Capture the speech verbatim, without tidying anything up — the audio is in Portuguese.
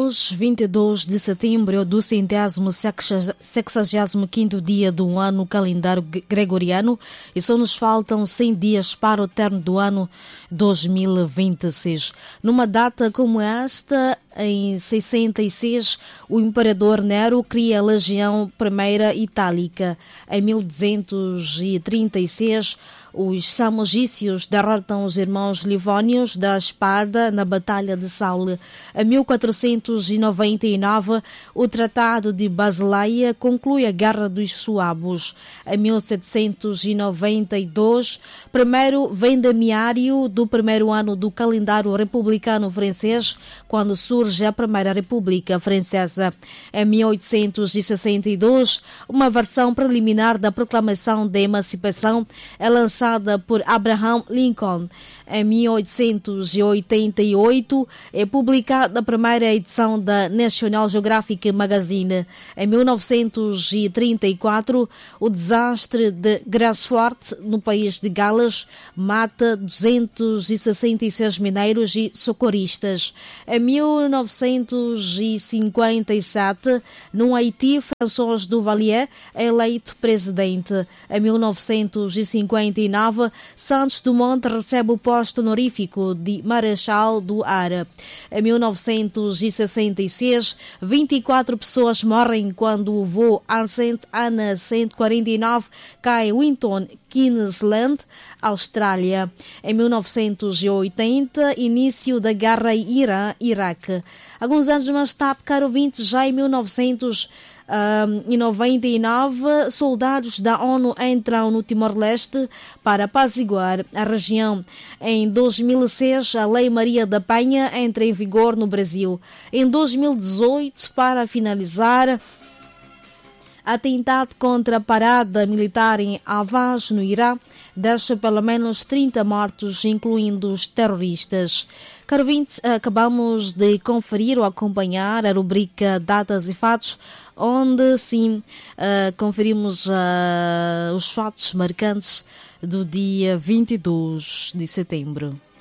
Hoje, vinte e dois de setembro do centésimo sexagésimo quinto dia do ano calendário gregoriano, e só nos faltam cem dias para o término do ano dois mil e vinte e seis. Numa data como esta, em seiscentos e seis, o imperador Nero cria a Legião Primeira Itálica. Em mil duzentos e trinta e seis, os samogícios derrotam os irmãos livônios da espada na Batalha de Saule. Em mil quatrocentos e noventa e nove, o Tratado de Basileia conclui a Guerra dos Suabos. Em mil setecentos e noventa e dois, primeiro vendemiário do primeiro ano do calendário republicano francês, quando surge a Primeira República Francesa. Em mil oitocentos e sessenta e dois, uma versão preliminar da Proclamação da Emancipação é lançada por Abraham Lincoln. Em mil oitocentos e oitenta e oito, é publicada a primeira edição da National Geographic Magazine. Em mil novecentos e trinta e quatro, o desastre de Grasfort, no país de Gales, mata duzentos e sessenta e seis mineiros e socorristas. Em mil novecentos e cinquenta e sete, no Haiti, François Duvalier é eleito presidente. Em mil novecentos e cinquenta e nove, Santos Dumont recebe o posto honorífico de Marechal do Ar. Em mil novecentos e sessenta e seis, vinte e quatro pessoas morrem quando o voo A Saint Anna cento e quarenta e nove cai em Winton, Queensland, Austrália. Em mil novecentos e oitenta, início da guerra Irã-Iraque. Alguns anos mais tarde, caro ouvinte, já em mil novecentos e noventa e nove, soldados da ONU entram no Timor-Leste para apaziguar a região. Em dois mil e seis, a Lei Maria da Penha entra em vigor no Brasil. Em dois mil e dezoito, para finalizar, atentado contra a parada militar em Avaz, no Irã, deixa pelo menos trinta mortos, incluindo os terroristas. Caro ouvinte, acabamos de conferir ou acompanhar a rubrica Datas e Fatos, onde sim uh, conferimos uh, os fatos marcantes do dia vinte e dois de setembro.